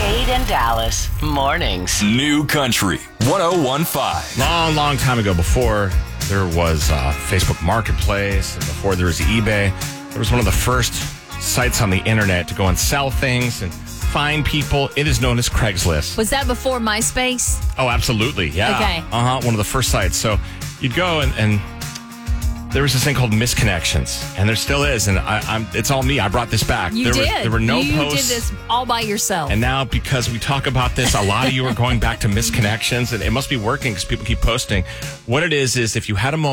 Jade and Dallas mornings. New Country 101.5. Long time ago, before there was Facebook Marketplace and before there was eBay, there was one of the first sites on the internet to go and sell things and find people. It is known as Craigslist. Was that before MySpace? Oh, absolutely. Yeah. Okay. One of the first sites. So you'd go and there was this thing called Misconnections, and there still is, and it's all me. I brought this back. There were no posts. You did this all by yourself. And now, because we talk about this, a lot of you are going back to Misconnections, and it must be working because people keep posting. What it is if you had a moment